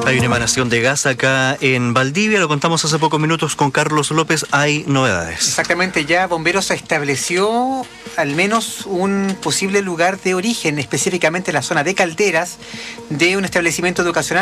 Hay una emanación de gas acá en Valdivia, lo contamos hace pocos minutos con Carlos López, hay novedades. Exactamente, ya Bomberos estableció al menos un posible lugar de origen, específicamente en la zona de Calderas, de un establecimiento educacional